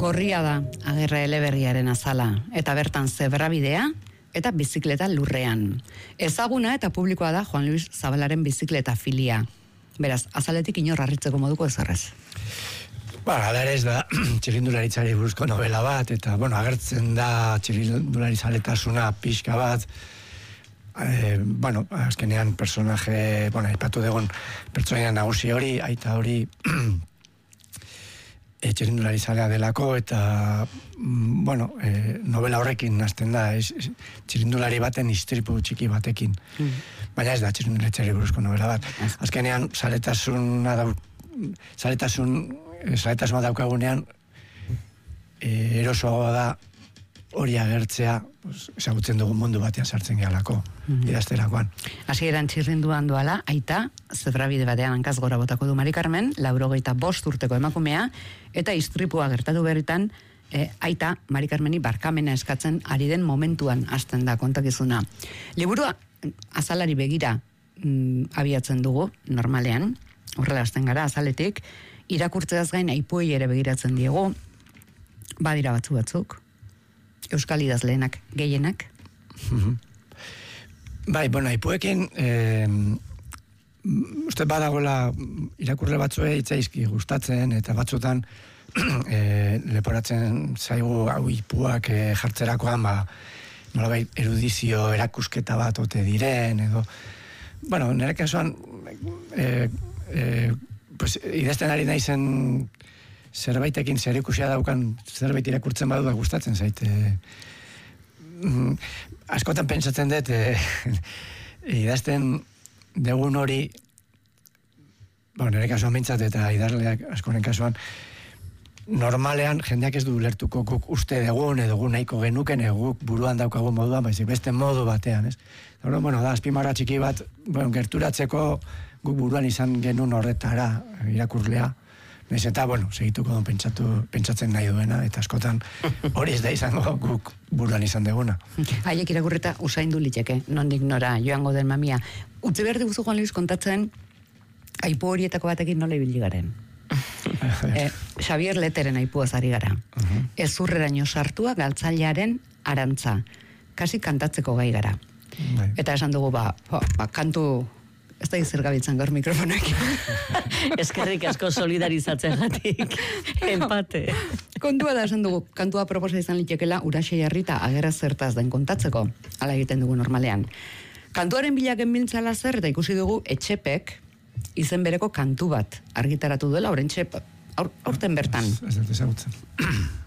Gorria da Agerra eleberriaren azala, eta bertan zebrabidea eta bizikleta lurrean. Ezaguna eta publikoa da Juan Luis Zabalaren bizikleta filia. Beraz, azaletik inor harritzeko moduko ezarrez. Hala ere ez da txirrindularitzari buruzko novela bat, eta, agertzen da txirrindularitzaletasuna pixka bat, azkenean personaje, aipatu dugun pertsonaia nagusi hori, aita hori txirrindularizalea delako, eta, novela horrekin hasten da, txirrindulari baten istripu txiki batekin. Baina ez da txirrindularitzari buruzko novela bat. Azkenean, zaletasuna daukagunean, erosoagoa da hori agertzea, ezagutzen dugun mundu batean sartzen gehalako, idazterakoan. Hasieran txirrinduan doala, aita, zebrabide batean hankaz gora botako du Mari Carmen, 85 urteko emakumea, eta istripua gertatu berritan, aita Mari Carmeni barkamena eskatzen ari den momentuan hasten da kontakizuna. Liburua azalari begira abiatzen dugu, normalean, horrela hasten gara azaletik, irakurtzeaz gain aipuei ere begiratzen diegu, badira batzuk, euskal idazleenak, gehienak. Bai, aipuekin, uste badagoela irakurle batzue itzaizki gustatzen, eta batzutan leporatzen zaigu aipuak jartzerakoan, nolabait erudizio erakusketa bat ote diren, edo, nire kasuan, idazten ari naizen zerbaitekin zerikusia daukan zerbait irakurtzen badu da gustatzen zait. Askotan pentsatzen dut, idazten degun hori, nire kasuan mintzat eta idazleak askoren kasuan, normalean jendeak ez du lertuko guk uste degun edo gu nahiko genuken guk buruan daukagun moduan, baizik beste modu batean, ez? Da, azpimarra txiki bat, gerturatzeko guk buruan izan genuen horretara irakurlea, naiz eta, segituko du pentsatzen nahi duena, eta askotan hori ez da izango guk buruan izan deguna. Haiek irakurreta usaindu liteke, nondik nora joango den mamia. Utzi behar diguzu Juan Luis kontatzen, aipu horietako batekin nola ibili garen. Xavier Leteren aipuaz ari gara. Ezurreraino sartua galtzailearen arantza. Kasi kantatzeko gai gara. Eta esan dugu, kantu, ez da zer gabitzan gaur mikrofonak. Eskerrik asko solidarizatzen gatik. Empate. Kontua da esan dugu, kantua proposa izan litekela Uraxe Jarrita Agerra zertaz den kontatzeko. Hala egiten dugu normalean. Kantuaren bilaken biltzala zer, eta ikusi dugu Etxepek izen bereko kantu bat argitaratu duela, aurten bertan. Ez dut ezagutzen.